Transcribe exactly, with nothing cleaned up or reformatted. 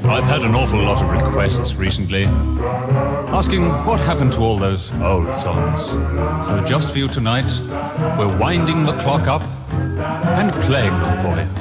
I've had an awful lot of requests recently, asking what happened to all those old songs. So just for you tonight, we're winding the clock up and playing them for you.